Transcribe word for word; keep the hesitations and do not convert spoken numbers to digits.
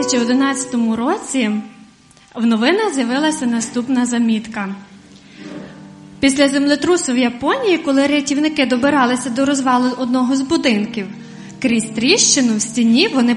тисячі одинадцятому році в новинах з'явилася наступна замітка. Після землетрусу в Японії, коли рятівники добиралися до розвалу одного з будинків, крізь тріщину в стіні вони